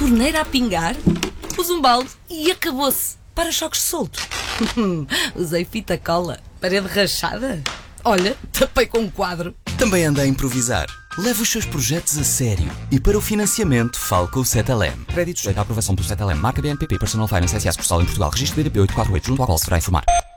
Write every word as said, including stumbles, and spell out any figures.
torneira a pingar, pus um balde e acabou-se. Para-choques solto. Usei fita cola. Parede rachada. Olha, tapei com um quadro. Também anda a improvisar. Leve os seus projetos a sério. E para o financiamento, fale com o Cetelem. Crédito sujeito à aprovação do Cetelem. Marca B N P P Personal Finance S A sucursal em Portugal. Registro B D P oitocentos e quarenta e oito, junto ao qual se deverá informar.